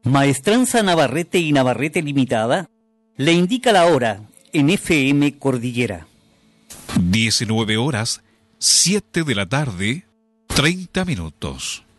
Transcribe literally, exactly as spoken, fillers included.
Maestranza Navarrete y Navarrete Limitada le indica la hora en F M Cordillera. diecinueve horas, siete de la tarde, treinta minutos.